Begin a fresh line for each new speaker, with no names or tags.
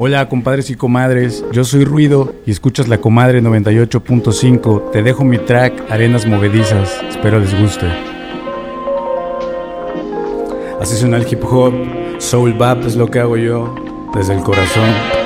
Hola compadres y comadres, yo soy Ruido y escuchas La Comadre 98.5. Te dejo mi track Arenas Movedizas, espero les guste. Así suena el hip hop, soul bap es lo que hago yo, desde el corazón.